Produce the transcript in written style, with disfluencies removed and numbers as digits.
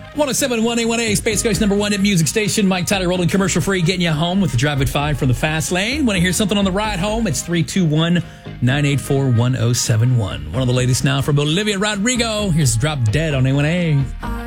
1071 A1A, Space Coast number one at music station. Mike Tyler rolling commercial free, getting you home with the Drive at 5 from the fast lane. Want to hear something on the ride home? It's 321-984-1071. One of the latest now from Olivia Rodrigo. Here's Drop Dead on A1A.